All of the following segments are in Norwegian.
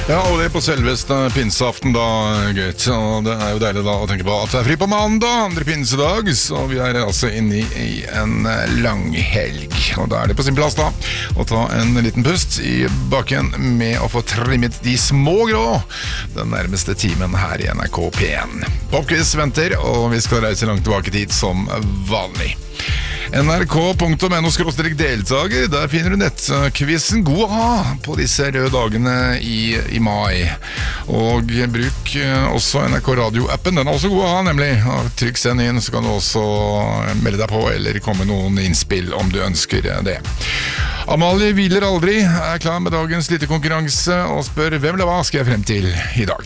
Ja, og det på selveste pinseaften da, gutt. Og det jo deilig da å tenke på at det fri på mandag, andre pinsedag, så vi altså inne i en lang helg. Og da det på sin plass da, å ta en liten pust i bakken med å få trimmet de små grå den nærmeste timen her i NRK P1. Popquiz venter, og vi skal reise langt tilbake dit som vanlig. nrk.no/deltager, der finner du nettquizen God å ha på disse røde dagene i mai. Og bruk også NRK Radio-appen, den også god å ha nemlig. Trykk send inn, så kan du også melde deg på eller komme noen innspill om du ønsker det. Amalie hviler aldri, klar med dagens lite konkurranse og spør hvem eller hva skal jeg frem til i dag.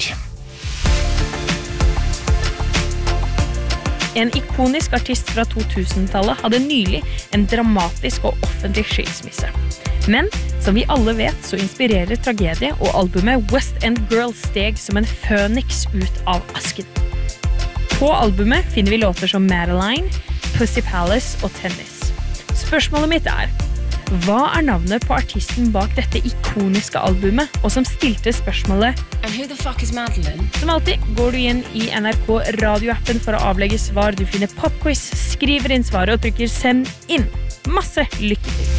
En ikonisk artist fra 2000-tallet hadde nylig en dramatisk og offentlig skilsmisse. Men som vi alle vet, så inspirerer tragedie, og albumet West End Girl steg som en føniks ut av asken. På albumet finner vi låter som Madeline, Pussy Palace og Tennis. Spørsmålet mitt hva navnet på artisten bak dette ikoniske albumet, og som stilte spørsmålet And who the fuck is Madeline? Som alltid går du inn i NRK Radio-appen for å avlegge svar. Du finner popquiz, skriver inn svaret og trykker send inn. Masse lykke til!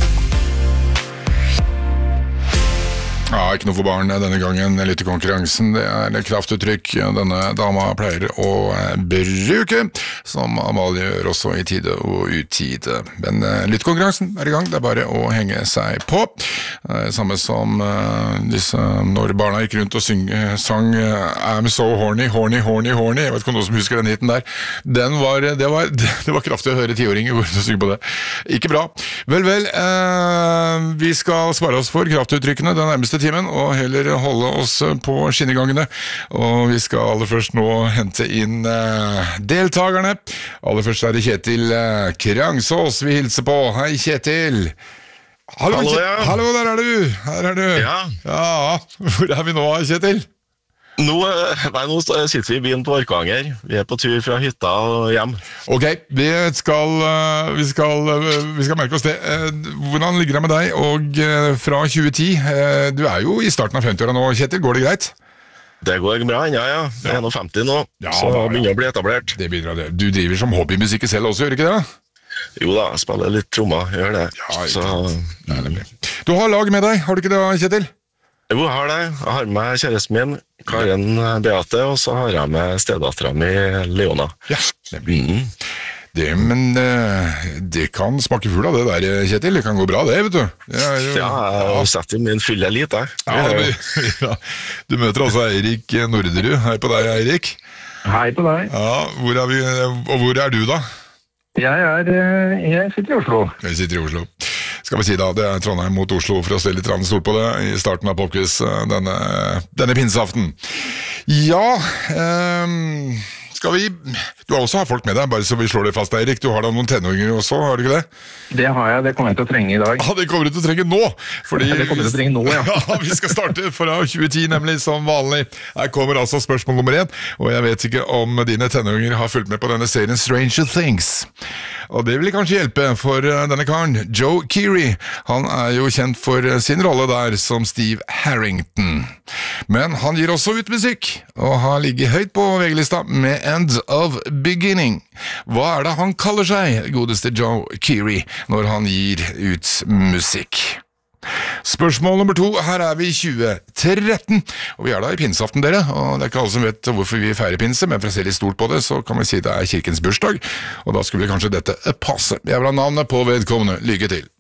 Ja, ikke noe for barn denne gangen. Lyttekonkurransen, det kraftuttrykk denne dama pleier å bruke, som Amalie gjør også i tide og utide. Men lyttekonkurransen i gang, det bare å henge seg på. Samme som når barna gikk rundt og sang I'm so horny, horny, horny, horny. Jeg vet ikke om noen som husker den hiten der. Det var kraftig å høre 10-åringer gå rundt og synge på det. Ikke bra. Vel, vi skal svare oss for kraftuttrykkene den nærmeste timen, og heller holde oss på skinnegangene. Og vi skal aller først nå hente inn deltakerne. Aller først det Kjetil Krangsås vi hilser på. Hei Kjetil! Hallo, ja. Hallo, der du! Her du! Ja. Ja, hvor vi nå, Kjetil? Nå sitter vi i bilen på Orkanger. Vi på tur fra hytta og hjem. Ok, vi skal merke oss det. Hvordan ligger det med deg? Og fra 2010, du jo i starten av 50-åra nå, Kjetil, går det greit? Det går bra, ja. Jeg nå 50 nå, ja, så det begynner å bli etablert. Det begynner det. Du driver som hobbymusiker selv også, gjør ikke det? Jo da, jeg spiller litt trommer, gjør det. Ja, så... Du har lag med deg, har du ikke det, Kjetil? Jo, jeg har det. Jeg har med kjæresten min, Karen Beate, og så har jeg med stedatteren min, Leona. Ja, nemlig. Men det kan smake full av det der, Kjetil. Det kan gå bra, det, vet du. Ja, jeg har sett i min fulle elit, jeg. Ja, du møter altså Eirik Norderud. Hei på deg, Eirik. Hei på deg. Ja, hvor du da? Jeg sitter i Oslo. Jeg sitter i Oslo. Skal vi si da, det Trondheim mot Oslo for å stille litt stort på det i starten av popquiz denne pinseaften. Ja, du har også folk med deg, bare så vi slår det fast, Eirik. Du har da noen tenåringer også, har du ikke det? Det har jeg, det kommer jeg til å trenge i dag. Ja, det kommer du til å trenge nå! Det kommer du til å trenge nå, ja. Ja, vi skal starte fra 2010, nemlig som vanlig. Her kommer altså spørsmål nummer 1, og jeg vet ikke om dine tenåringer har fulgt med på denne serien Stranger Things. Og det vil kanskje hjelpe for denne karen, Joe Keery. Han jo kjent for sin rolle der som Steve Harrington. Men han gir også ut musikk, og har ligget høyt på VG-lista med End of Beginning. Hva det han kaller seg, godeste Joe Keery, når han gir ut musikk? Spørsmål nummer 2, her vi i 2013, og vi da i pinseaften dere, og det ikke alle som vet hvorfor vi feirer pinse, men for å se litt stort på det, så kan vi si det kirkens bursdag, og da skulle vi kanskje dette passe. Jeg vil ha navnet på vedkommende. Lykke til!